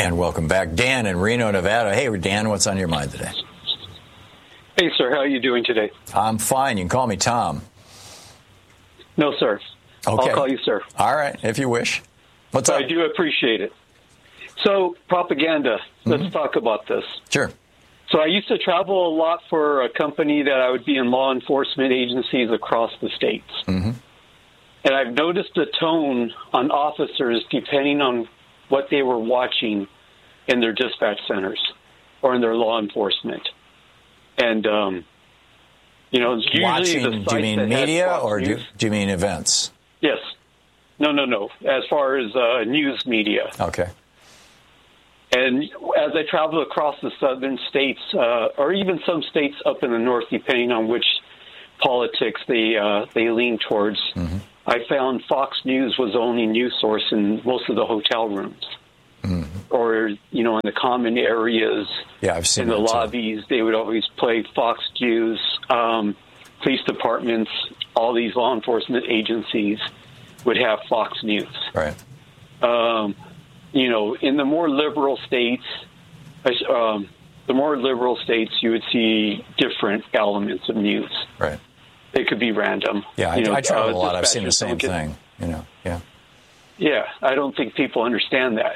And welcome back. Dan in Reno, Nevada. Hey, Dan, what's on your mind today? Hey, sir. How are you doing today? I'm fine. You can call me Tom. No, sir. Okay. I'll call you sir. All right, if you wish. What's up? I do appreciate it. So, propaganda. Let's talk about this. Sure. So I used to travel a lot for a company that I would be in law enforcement agencies across the states. Mm-hmm. And I've noticed the tone on officers depending on what they were watching in their dispatch centers or in their law enforcement. And, usually watching, do you mean media or do you mean events? Yes. No. As far as news media. Okay. And as I travel across the southern states, or even some states up in the north, depending on which politics they lean towards, I found Fox News was the only news source in most of the hotel rooms. Or, in the common areas, I've seen in the lobbies, they would always play Fox News, police departments, all these law enforcement agencies would have Fox News. Right. In the more liberal states, you would see different elements of news. Right. They could be random. Yeah, I travel a lot. I've seen the same thing. Yeah, I don't think people understand that.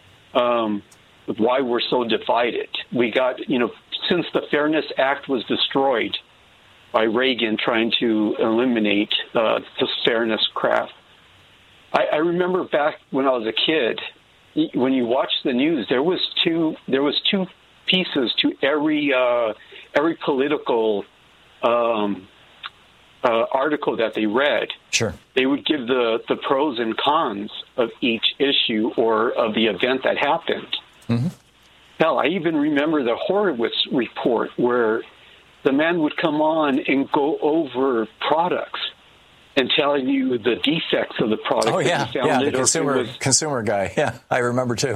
Why we're so divided. We got, since the Fairness Act was destroyed by Reagan trying to eliminate the fairness crap. I remember back when I was a kid, when you watched the news, there was two pieces to every political article that they read. Sure. They would give the pros and cons of each issue or of the event that happened. Mm-hmm. Hell, I even remember the Horowitz report where the man would come on and go over products and telling you the defects of the product. Oh, yeah. The consumer guy. Yeah, I remember too.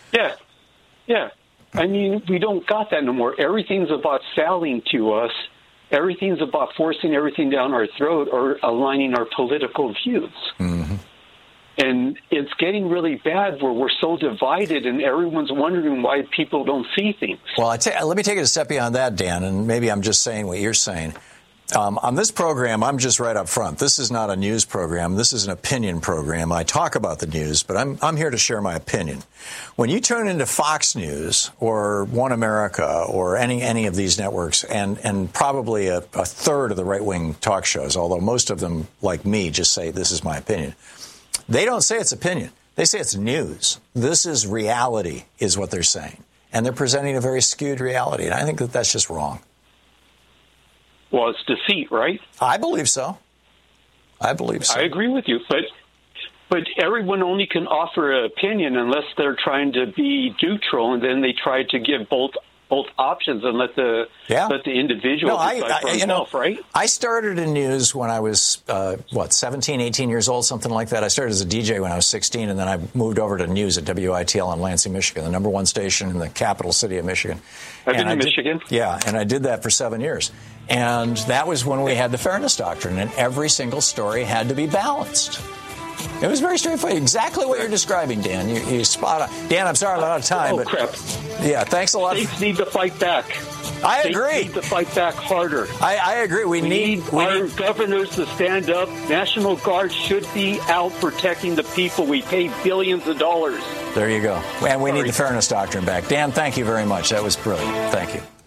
Yeah. I mean, we don't got that no more. Everything's about selling to us. Everything's about forcing everything down our throat or aligning our political views. Mm-hmm. And it's getting really bad where we're so divided and everyone's wondering why people don't see things. Well, let me take it a step beyond that, Dan, and maybe I'm just saying what you're saying. On this program, I'm just right up front. This is not a news program. This is an opinion program. I talk about the news, but I'm here to share my opinion. When you turn into Fox News or One America or any of these networks, and probably a third of the right-wing talk shows, although most of them, like me, just say this is my opinion, they don't say it's opinion. They say it's news. This is reality, is what they're saying. And they're presenting a very skewed reality. And I think that that's just wrong. Well, it's deceit, right? I believe so. I agree with you, but everyone only can offer an opinion unless they're trying to be neutral, and then they try to give both options and let the individual decide for himself, right? I started in news when I was 17, 18 years old, something like that. I started as a DJ when I was 16, and then I moved over to news at WITL in Lansing, Michigan, the #1 station in the capital city of Michigan. I've been in Michigan. Yeah, and I did that for 7 years. And that was when we had the Fairness Doctrine, and every single story had to be balanced. It was very straightforward. Exactly what you're describing, Dan. You spot on. Dan, I'm sorry I'm out of time. Oh, crap. Yeah, thanks a lot. States need to fight back. I agree. States need to fight back harder. I agree. We need our governors to stand up. National Guard should be out protecting the people. We pay billions of dollars. There you go. And we need the Fairness Doctrine back. Dan, thank you very much. That was brilliant. Thank you.